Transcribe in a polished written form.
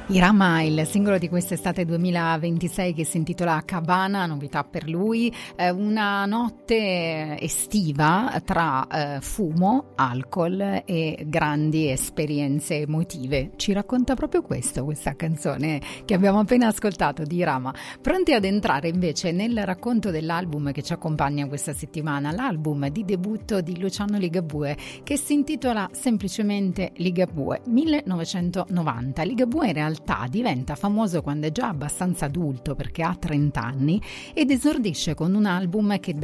Irama, il singolo di quest'estate 2026 che si intitola Cabana, novità per lui, una notte estiva tra fumo, alcol e grandi esperienze emotive. Ci racconta proprio questo, questa canzone che abbiamo appena ascoltato di Irama. Pronti ad entrare invece nel racconto dell'album che ci accompagna questa settimana, l'album di debutto di Luciano Ligabue che si intitola semplicemente Ligabue 1990. Ligabue in realtà diventa famoso quando è già abbastanza adulto perché ha 30 anni ed esordisce con un album che